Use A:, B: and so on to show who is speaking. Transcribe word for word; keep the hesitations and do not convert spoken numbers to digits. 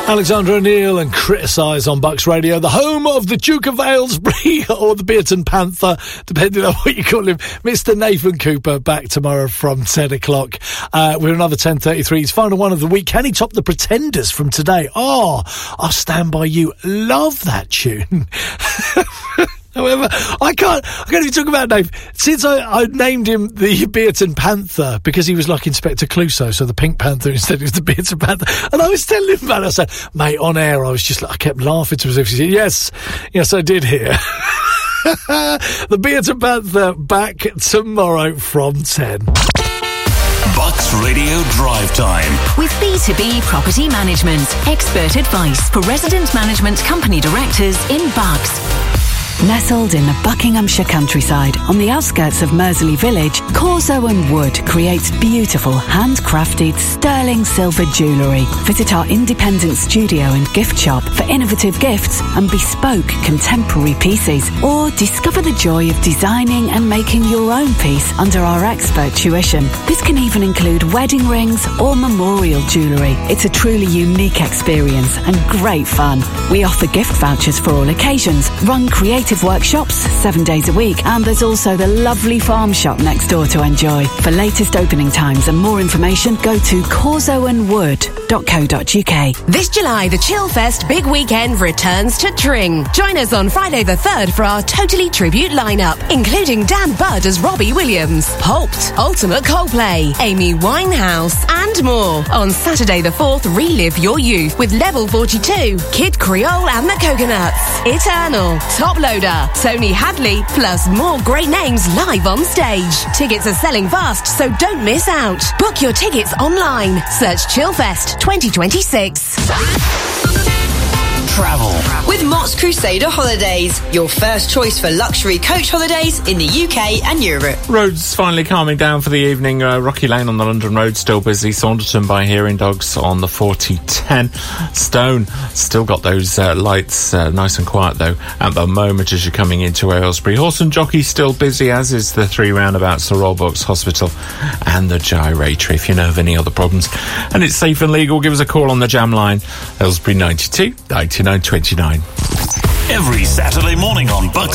A: Alexander O'Neill and Criticise on Bucks Radio, the home of the Duke of Aylesbury or the Bearton Panther, depending on what you call him. Mister Nathan Cooper back tomorrow from ten o'clock uh, with another ten thirty-three. His final one of the week. Can he top the Pretenders from today? Oh, I'll Stand By You. Love that tune. However, I can't, I can't even talk about Dave. Since I, I named him the Bearton Panther because he was like Inspector Clouseau, so the Pink Panther instead he was the Bearton Panther. And I was telling him about it. I said, mate, on air, I was just like, I kept laughing to myself. He said, yes, yes, I did hear. The Bearton Panther back tomorrow from ten.
B: Bucks Radio Drive Time.
C: With B two B Property Management. Expert advice for resident management company directors in Bucks.
D: Nestled in the Buckinghamshire countryside on the outskirts of Mersey Village, Corso and Wood creates beautiful handcrafted sterling silver jewellery. Visit our independent studio and gift shop for innovative gifts and bespoke contemporary pieces, or discover the joy of designing and making your own piece under our expert tuition. This can even include wedding rings or memorial jewellery. It's a truly unique experience and great fun. We offer gift vouchers for all occasions, run creative workshops seven days a week, and there's also the lovely farm shop next door to enjoy. For latest opening times and more information, go to corso and wood dot co dot uk.
E: This July, the Chillfest Big Weekend returns to Tring. Join us on Friday the third for our Totally Tribute lineup, including Dan Budd as Robbie Williams, Pulped, Ultimate Coldplay, Amy Winehouse, and more. On Saturday the fourth, relive your youth with Level forty-two, Kid Creole and the Coconuts, Eternal, Top Loader, Tony Hadley, plus more great names live on stage. Tickets are selling fast, so don't miss out. Book your tickets online. Search Chillfest twenty twenty-six.
B: Travel
F: with Mott's Crusader Holidays, your first choice for luxury coach holidays in the U K and Europe.
G: Roads finally calming down for the evening. Uh, Rocky Lane on the London Road still busy. Saunderton by Hearing Dogs on the forty ten. Stone still got those uh, lights uh, nice and quiet though at the moment as you're coming into Aylesbury. Horse and Jockey still busy, as is the three roundabouts, the Royal Bucks Hospital and the Gyratory. If you know of any other problems and it's safe and legal, give us a call on the Jam line. Aylesbury ninety-two ninety-nine twenty-nine.
B: every Saturday morning on Bucks